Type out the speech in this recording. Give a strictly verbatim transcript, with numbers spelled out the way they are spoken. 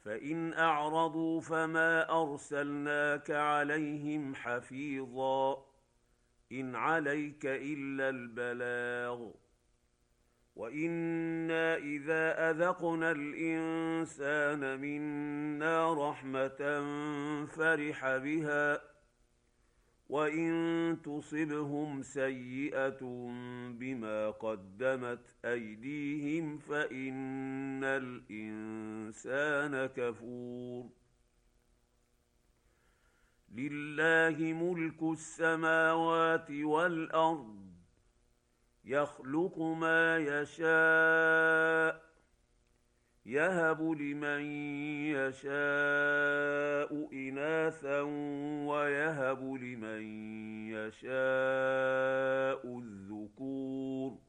فإن أعرضوا فما أرسلناك عليهم حفيظا إن عليك إلا البلاغ وإنا إذا أذقنا الإنسان منا رحمة فرح بها وإن تصبهم سيئة بما قدمت أيديهم فإن الإنسان كفور لله ملك السماوات والأرض يخلق ما يشاء يهب لمن يشاء إناثا ويهب لمن يشاء الذكور